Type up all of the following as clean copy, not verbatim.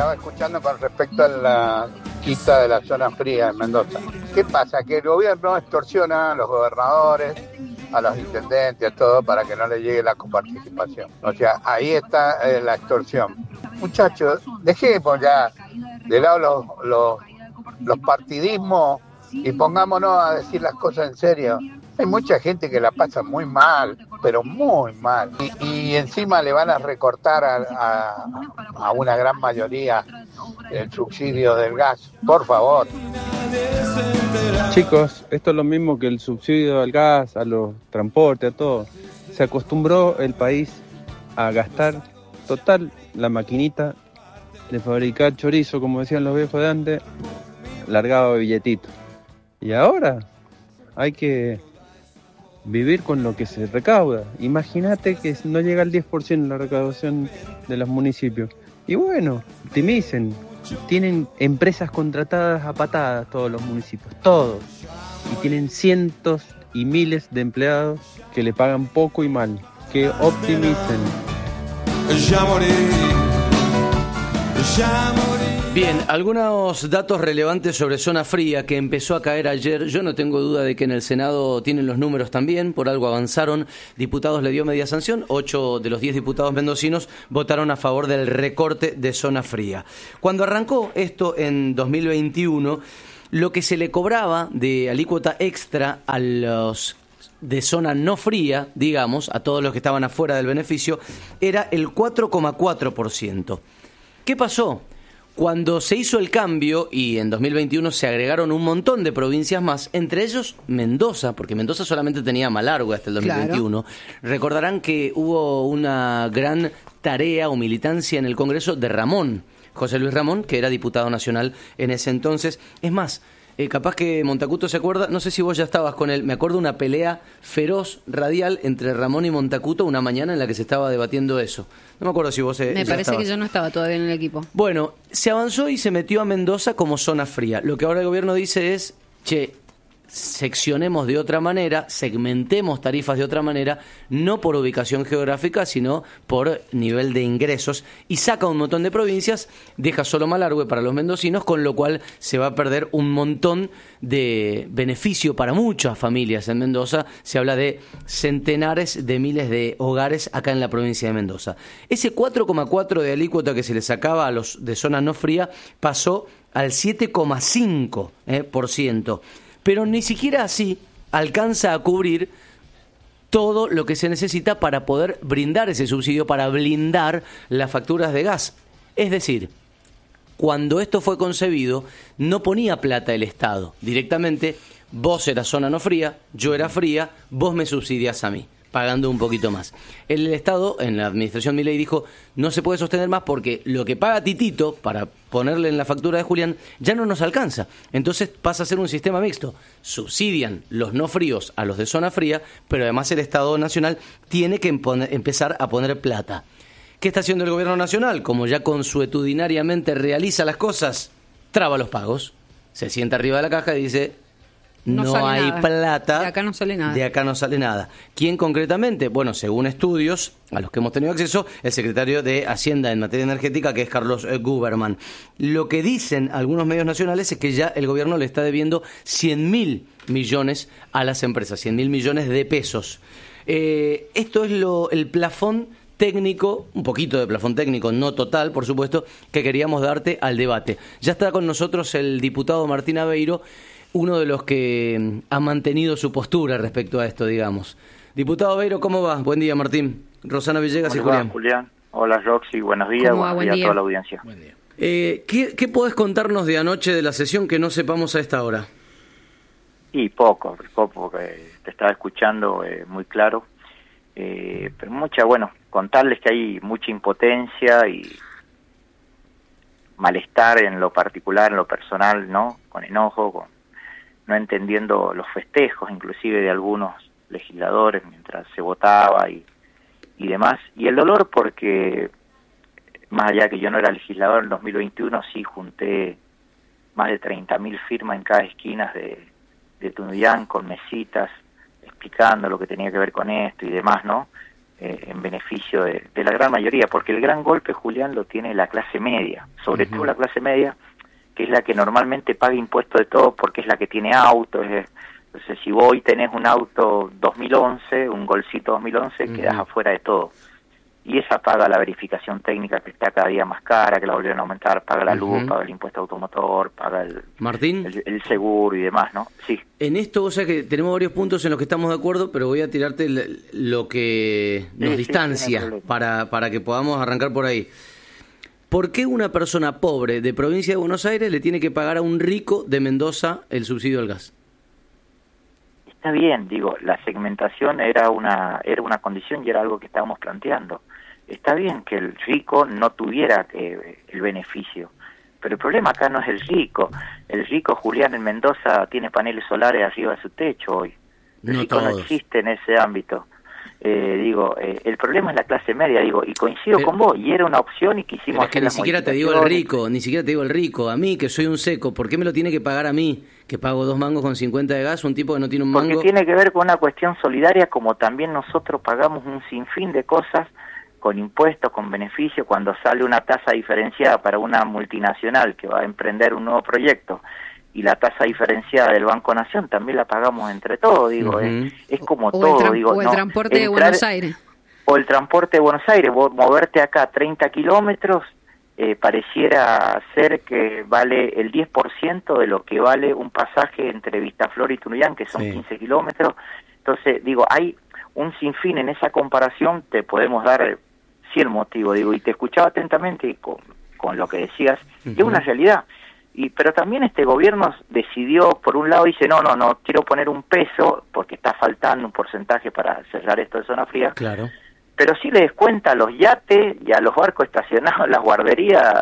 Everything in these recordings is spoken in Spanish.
estaba escuchando con respecto a la quita de la zona fría en Mendoza. ¿Qué pasa? Que el gobierno extorsiona a los gobernadores, a los intendentes, a todo, para que no les llegue la coparticipación. O sea, ahí está la extorsión. Muchachos, dejemos ya de lado los partidismos y pongámonos a decir las cosas en serio. Hay mucha gente que la pasa muy mal, pero muy mal. Y encima le van a recortar a una gran mayoría el subsidio del gas. Por favor. Chicos, esto es lo mismo que el subsidio al gas, a los transportes, a todo. Se acostumbró el país a gastar total la maquinita de fabricar chorizo, como decían los viejos de antes, largaba billetito. Y ahora hay que vivir con lo que se recauda. Imagínate que no llega al 10% la recaudación de los municipios. Y bueno, optimicen. Tienen empresas contratadas a patadas todos los municipios, todos. Y tienen cientos y miles de empleados que le pagan poco y mal. Que optimicen. Ya morí. Ya morí. Bien, algunos datos relevantes sobre zona fría que empezó a caer ayer. Yo no tengo duda de que en el Senado tienen los números también, por algo avanzaron. Diputados le dio media sanción, 8 de los 10 diputados mendocinos votaron a favor del recorte de zona fría. Cuando arrancó esto en 2021, lo que se le cobraba de alícuota extra a los de zona no fría, digamos, a todos los que estaban afuera del beneficio, era el 4,4%. ¿Qué pasó? Cuando se hizo el cambio y en 2021 se agregaron un montón de provincias más, entre ellos Mendoza, porque Mendoza solamente tenía Malargüe hasta el 2021, claro. Recordarán que hubo una gran tarea o militancia en el Congreso de Ramón, José Luis Ramón, que era diputado nacional en ese entonces. Es más, capaz que Montacuto se acuerda, no sé si vos ya estabas con él, me acuerdo una pelea feroz radial entre Ramón y Montacuto una mañana en la que se estaba debatiendo eso. No me acuerdo si vos me parece estabas. Que yo no estaba todavía en el equipo. Bueno, se avanzó y se metió a Mendoza como zona fría. Lo que ahora el gobierno dice es, seccionemos de otra manera, segmentemos tarifas de otra manera, no por ubicación geográfica, sino por nivel de ingresos, y saca un montón de provincias, deja solo Malargüe para los mendocinos, con lo cual se va a perder un montón de beneficio para muchas familias en Mendoza. Se habla de centenares de miles de hogares acá en la provincia de Mendoza. Ese 4,4% de alícuota que se le sacaba a los de zona no fría pasó al 7,5%. Pero ni siquiera así alcanza a cubrir todo lo que se necesita para poder brindar ese subsidio, para blindar las facturas de gas. Es decir, cuando esto fue concebido, no ponía plata el Estado. Directamente, vos eras zona no fría, yo era fría, vos me subsidiás a mí, pagando un poquito más. El Estado, en la administración Milei, dijo, no se puede sostener más porque lo que paga Titito para ponerle en la factura de Julián ya no nos alcanza. Entonces pasa a ser un sistema mixto. Subsidian los no fríos a los de zona fría, pero además el Estado Nacional tiene que empezar a poner plata. ¿Qué está haciendo el Gobierno Nacional? Como ya consuetudinariamente realiza las cosas, traba los pagos, se sienta arriba de la caja y dice... No hay nada. Plata. De acá no sale nada. De acá no sale nada. ¿Quién concretamente? Bueno, según estudios a los que hemos tenido acceso, el secretario de Hacienda en materia energética, que es Carlos Guberman. Lo que dicen algunos medios nacionales es que ya el gobierno le está debiendo 100.000 millones a las empresas, 100.000 millones de pesos. Esto es el plafón técnico, un poquito de plafón técnico, no total, por supuesto, que queríamos darte al debate. Ya está con nosotros el diputado Martín Aveiro, uno de los que ha mantenido su postura respecto a esto, digamos. Diputado Aveiro, ¿cómo va? Buen día, Martín. Rosana Villegas y Julián. Julián. Hola, Roxy. Buenos días. Buenos días a toda la audiencia. Buen día. ¿Qué podés contarnos de anoche de la sesión que no sepamos a esta hora? Y poco, porque te estaba escuchando muy claro. Pero contarles que hay mucha impotencia y malestar en lo particular, en lo personal, ¿no? Con enojo, no entendiendo los festejos, inclusive de algunos legisladores mientras se votaba y demás. Y el dolor porque, más allá que yo no era legislador en 2021, sí junté más de 30.000 firmas en cada esquina de Tunuyán con mesitas explicando lo que tenía que ver con esto y demás, ¿no? en beneficio de la gran mayoría, porque el gran golpe, Julián, lo tiene la clase media, sobre todo la clase media, que es la que normalmente paga impuestos de todo porque es la que tiene auto. Entonces, si vos hoy tenés un auto 2011, un Golcito 2011, quedás afuera de todo. Y esa paga la verificación técnica, que está cada día más cara, que la volvieron a aumentar, paga la luz, paga el impuesto automotor, paga el seguro y demás, ¿no? Sí. En esto, vos sabés que tenemos varios puntos en los que estamos de acuerdo, pero voy a tirarte lo que nos distancia para que podamos arrancar por ahí. ¿Por qué una persona pobre de provincia de Buenos Aires le tiene que pagar a un rico de Mendoza el subsidio al gas? Está bien, digo, la segmentación era una condición y era algo que estábamos planteando. Está bien que el rico no tuviera el beneficio, pero el problema acá no es el rico. El rico, Julián, en Mendoza tiene paneles solares arriba de su techo hoy. El rico no existe en ese ámbito. El problema es la clase media, y coincido con vos, y era una opción y quisimos hacer ni siquiera te digo el rico, a mí que soy un seco, ¿por qué me lo tiene que pagar a mí, que pago 2 mangos con 50 de gas, un tipo que no tiene un mango? Porque tiene que ver con una cuestión solidaria, como también nosotros pagamos un sinfín de cosas con impuestos, con beneficios, cuando sale una tasa diferenciada para una multinacional que va a emprender un nuevo proyecto, y la tasa diferenciada del Banco Nación también la pagamos entre todos, es como todo, o el transporte de Buenos Aires. O el transporte de Buenos Aires, vos moverte acá 30 kilómetros, pareciera ser que vale el 10% de lo que vale un pasaje entre Vistaflor y Tunuyán, que son 15 kilómetros. Entonces, hay un sinfín en esa comparación, te podemos dar 100 motivos, y te escuchaba atentamente con lo que decías, y es una realidad. Pero también este gobierno decidió, por un lado dice, no, quiero poner un peso, porque está faltando un porcentaje para cerrar esto de zona fría. Claro. Pero sí le descuenta a los yates y a los barcos estacionados en las guarderías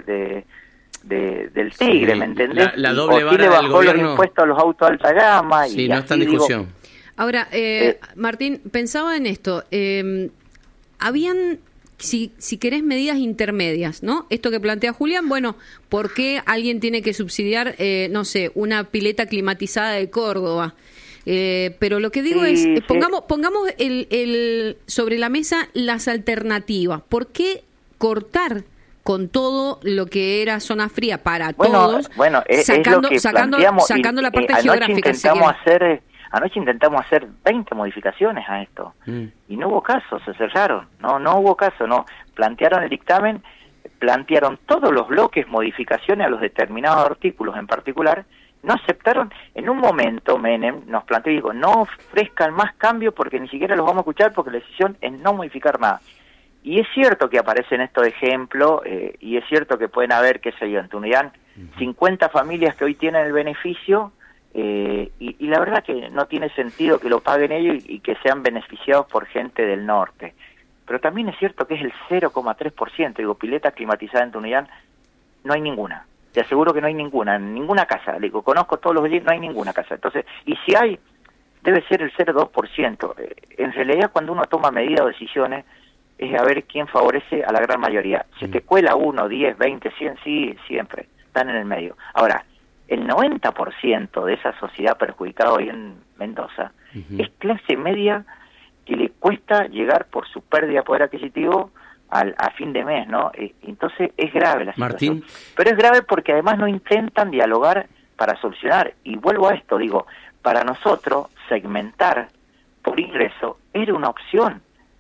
del Tigre, ¿me entendés? La doble vara le bajó del gobierno. Los impuestos a los autos de alta gama. Sí, no está en discusión. Ahora, Martín, pensaba en esto. Habían... Si querés medidas intermedias, ¿no? Esto que plantea Julián, bueno, ¿por qué alguien tiene que subsidiar, una pileta climatizada de Córdoba? Pero lo que digo pongamos el sobre la mesa las alternativas. ¿Por qué cortar con todo lo que era zona fría para todos, sacando la parte geográfica? Anoche intentamos hacer 20 modificaciones a esto y no hubo caso, se cerraron, no hubo caso, plantearon el dictamen, plantearon todos los bloques, modificaciones a los determinados artículos en particular, no aceptaron. En un momento Menem nos planteó, no ofrezcan más cambios porque ni siquiera los vamos a escuchar porque la decisión es no modificar nada. Y es cierto que aparecen estos ejemplos, y es cierto que pueden haber, en Tunuyán, 50 familias que hoy tienen el beneficio, y la verdad que no tiene sentido que lo paguen ellos y que sean beneficiados por gente del norte. Pero también es cierto que es el 0,3%, pileta climatizada en Tunuyán, no hay ninguna. Te aseguro que no hay ninguna, en ninguna casa. Conozco todos los vecinos, no hay ninguna casa. Entonces, y si hay, debe ser el 0,2%. En realidad, cuando uno toma medidas o decisiones, es a ver quién favorece a la gran mayoría. Si te cuela 1, 10, 20, 100, sí, siempre, están en el medio. Ahora, el 90% de esa sociedad perjudicada hoy en Mendoza es clase media que le cuesta llegar por su pérdida de poder adquisitivo a fin de mes, ¿no? Entonces es grave la situación. Martín. Pero es grave porque además no intentan dialogar para solucionar. Y vuelvo a esto, para nosotros segmentar por ingreso era una opción.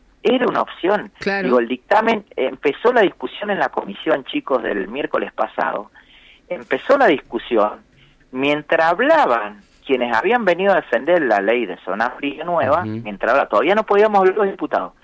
Claro. El dictamen, empezó la discusión en la comisión, chicos, del miércoles pasado. Empezó la discusión mientras hablaban quienes habían venido a defender la ley de zona fría nueva, mientras todavía no podíamos hablar los diputados.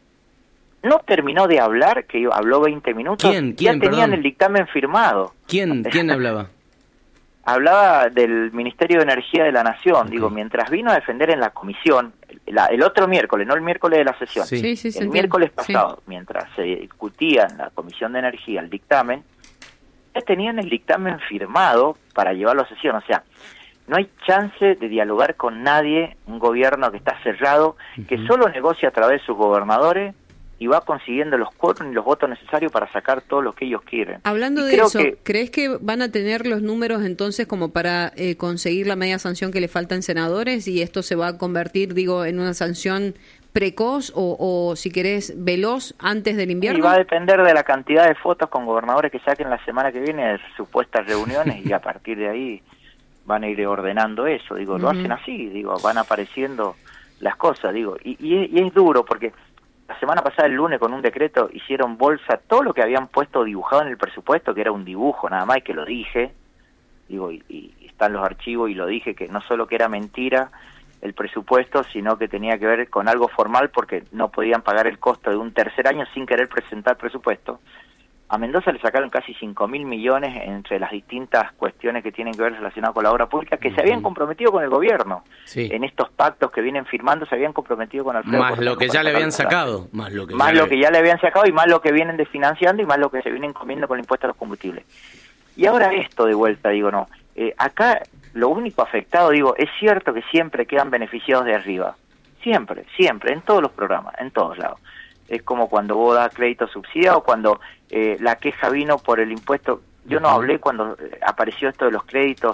No terminó de hablar, que habló 20 minutos, ¿Quién, ya tenían perdón? El dictamen firmado. ¿Quién hablaba? Hablaba del Ministerio de Energía de la Nación, mientras vino a defender en la comisión, el otro miércoles, no el miércoles de la sesión, el miércoles pasado, mientras se discutía en la Comisión de Energía el dictamen, ya tenían el dictamen firmado para llevarlo a sesión. O sea, no hay chance de dialogar con nadie, un gobierno que está cerrado, que solo negocia a través de sus gobernadores y va consiguiendo los quórum y los votos necesarios para sacar todo lo que ellos quieren. Hablando de eso, ¿crees que van a tener los números entonces como para conseguir la media sanción que le falta en senadores y esto se va a convertir, en una sanción precoz o si querés, veloz antes del invierno? Y va a depender de la cantidad de fotos con gobernadores que saquen la semana que viene de supuestas reuniones y a partir de ahí van a ir ordenando eso. Digo, lo hacen así, digo, van apareciendo las cosas, digo, y es duro porque la semana pasada, el lunes, con un decreto, hicieron bolsa todo lo que habían puesto dibujado en el presupuesto, que era un dibujo nada más, y que lo dije, digo, y están los archivos, y lo dije, que no solo que era mentira el presupuesto, sino que tenía que ver con algo formal, porque no podían pagar el costo de un tercer año sin querer presentar presupuesto. A Mendoza le sacaron casi 5.000 millones entre las distintas cuestiones que tienen que ver relacionadas con la obra pública, que se habían comprometido con el gobierno. Sí. En estos pactos que vienen firmando se habían comprometido con Alfredo. Más lo que ya le habían sacado. Más lo que ya le habían sacado y más lo que vienen desfinanciando y más lo que se vienen comiendo con el impuesto a los combustibles. Y ahora esto de vuelta, digo, no. Acá lo único afectado, digo, es cierto que siempre quedan beneficiados de arriba. Siempre, en todos los programas, en todos lados. Es como cuando vos das crédito subsidiado, cuando la queja vino por el impuesto. Yo no hablé cuando apareció esto de los créditos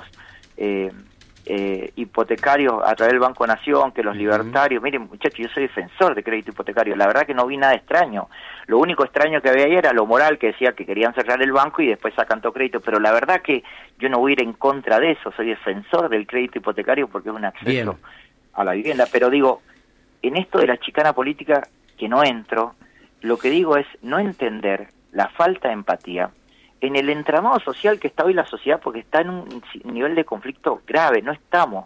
hipotecarios a través del Banco Nación, que los libertarios, miren muchachos, yo soy defensor de crédito hipotecario, la verdad que no vi nada extraño. Lo único extraño que había ahí era lo moral, que decía que querían cerrar el banco y después sacan todo crédito, pero la verdad que yo no voy a ir en contra de eso, soy defensor del crédito hipotecario porque es un acceso a la vivienda, pero digo, en esto de la chicana política, que no entro, lo que digo es no entender la falta de empatía en el entramado social que está hoy la sociedad, porque está en un nivel de conflicto grave, no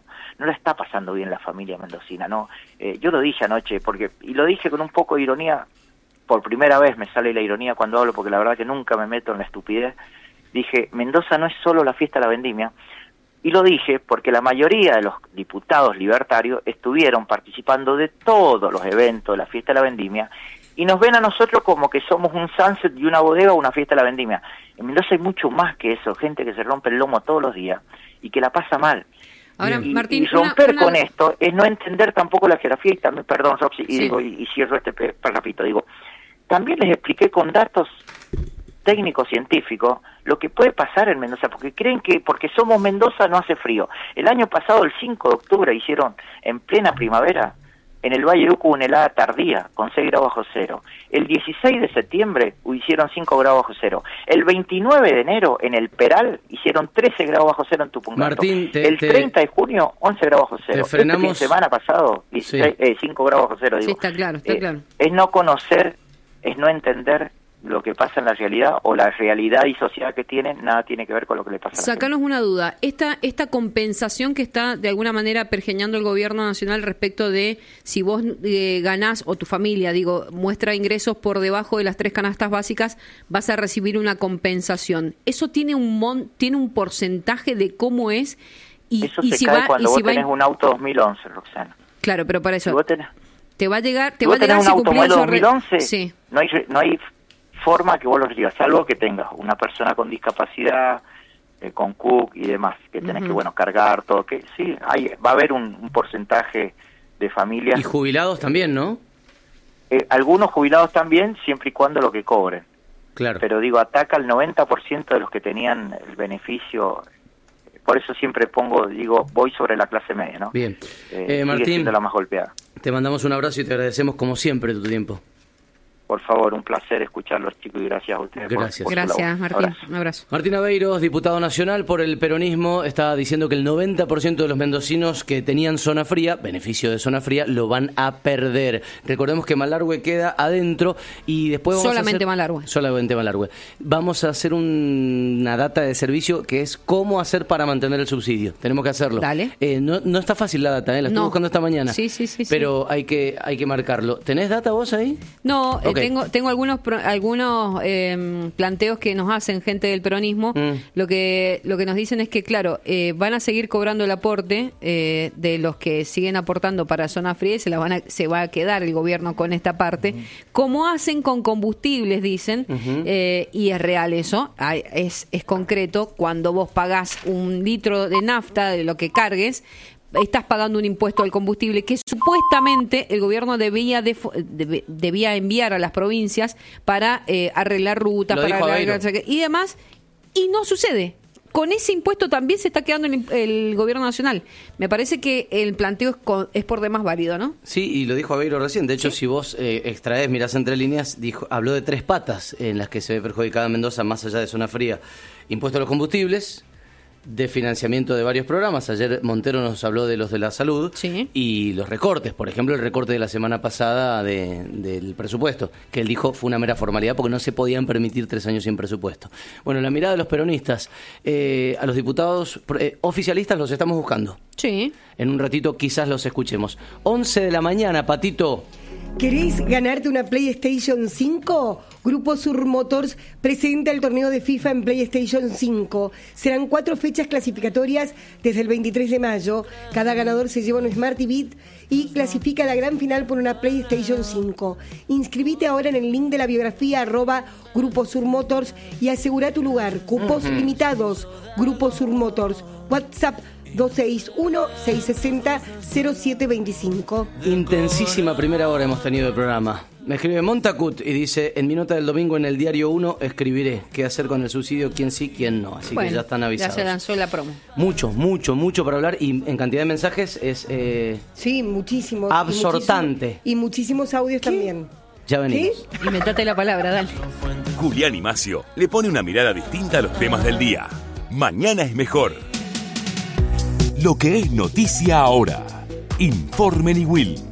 la está pasando bien la familia mendocina, no. Yo lo dije anoche, y lo dije con un poco de ironía, por primera vez me sale la ironía cuando hablo, porque la verdad que nunca me meto en la estupidez. Dije, Mendoza no es solo la fiesta de la vendimia, y lo dije porque la mayoría de los diputados libertarios estuvieron participando de todos los eventos de la fiesta de la vendimia, y nos ven a nosotros como que somos un sunset y una bodega o una fiesta de la vendimia. En Mendoza hay mucho más que eso, gente que se rompe el lomo todos los días y que la pasa mal. Ahora, Martín, y romper con esto es no entender tampoco la geografía, y también, perdón, Roxy, y digo, y cierro este parrafito, digo, también les expliqué con datos técnicos científicos lo que puede pasar en Mendoza, porque creen que porque somos Mendoza no hace frío. El año pasado, el 5 de octubre, hicieron en plena primavera, en el Valle de Uco, una helada tardía, con 6 grados bajo cero. El 16 de septiembre hicieron 5 grados bajo cero. El 29 de enero, en el Peral, hicieron 13 grados bajo cero en Tupungato. Martín, el 30 de junio, 11 grados bajo cero. Te frenamos. Este fin de semana pasado, 5 grados bajo cero. Sí, digo. está claro. Es no conocer, es no entender lo que pasa en la realidad, o la realidad y sociedad que tienen, nada tiene que ver con lo que le pasa a la gente. Sacanos una duda, esta compensación que está de alguna manera pergeñando el gobierno nacional respecto de si vos ganás, o tu familia, digo, muestra ingresos por debajo de las 3 canastas básicas, vas a recibir una compensación. ¿Eso tiene un porcentaje de cómo es? Eso se cae cuando vos tenés un auto 2011, Roxana. Claro, pero para eso... Si vos tenés, te va a llegar si vos tenés un auto modelo 2011, sí. no hay forma que vos lo recibas, salvo que tengas una persona con discapacidad, con CUC y demás, que tenés que, cargar todo, que sí, va a haber un porcentaje de familias. Y jubilados también, ¿no? Algunos jubilados también, siempre y cuando lo que cobren. Claro. Pero digo, ataca al 90% de los que tenían el beneficio. Por eso siempre voy sobre la clase media, ¿no? Bien. Martín, sigue siendo la más golpeada. Te mandamos un abrazo y te agradecemos como siempre tu tiempo. Por favor, un placer escucharlos, chicos, y gracias a ustedes. Gracias. Gracias, Martín. Un abrazo. Martín Aveiros, diputado nacional por el peronismo, está diciendo que el 90% de los mendocinos que tenían zona fría, beneficio de zona fría, lo van a perder. Recordemos que Malargüe queda adentro y después vamos Solamente Malargüe. Vamos a hacer una data de servicio que es cómo hacer para mantener el subsidio. Tenemos que hacerlo. Dale. No está fácil la data, la estoy buscando esta mañana. Sí. Pero hay que marcarlo. ¿Tenés data vos ahí? No, Okay. Tengo algunos planteos que nos hacen gente del peronismo. Lo que nos dicen es que, claro, van a seguir cobrando el aporte de los que siguen aportando para zona fría y se va a quedar el gobierno con esta parte. Como hacen con combustibles, dicen, y es real eso, es concreto, cuando vos pagás 1 litro de nafta, de lo que cargues, estás pagando un impuesto al combustible que supuestamente el gobierno debía enviar a las provincias para arreglar rutas, para arreglar y demás, y no sucede. con ese impuesto también se está quedando el gobierno nacional. Me parece que el planteo es por demás válido, ¿no? Sí, y lo dijo Aveiro recién. De hecho, si vos extraes, mirás entre líneas, habló de 3 patas en las que se ve perjudicada Mendoza, más allá de zona fría. Impuesto a los combustibles, de financiamiento de varios programas. Ayer Montero nos habló de los de la salud, sí, y los recortes. Por ejemplo, el recorte de la semana pasada del presupuesto, que él dijo fue una mera formalidad porque no se podían permitir 3 años sin presupuesto. Bueno, la mirada de los peronistas, a los diputados oficialistas los estamos buscando. Sí. En un ratito quizás los escuchemos. 11 de la mañana, Patito. ¿Querés ganarte una PlayStation 5? Grupo Sur Motors presenta el torneo de FIFA en PlayStation 5. Serán 4 fechas clasificatorias desde el 23 de mayo. Cada ganador se lleva un Smart TV y clasifica a la gran final por una PlayStation 5. Inscribite ahora en el link de la biografía @Grupo Sur Motors y asegura tu lugar. Cupos limitados. Grupo Sur Motors. WhatsApp 261-660-0725. Intensísima primera hora hemos tenido el programa. Me escribe Montacut y dice: en mi nota del domingo en el Diario 1 escribiré qué hacer con el subsidio, quién sí, quién no. Así que ya están avisados. Ya se lanzó la promo. Mucho para hablar, y en cantidad de mensajes es sí, muchísimos. Absortante. Y muchísimos audios también. Ya venimos. Inventate la palabra, dale. Julián y Macio le pone una mirada distinta a los temas del día. Mañana es mejor. Lo que es noticia ahora. Informe Niwil.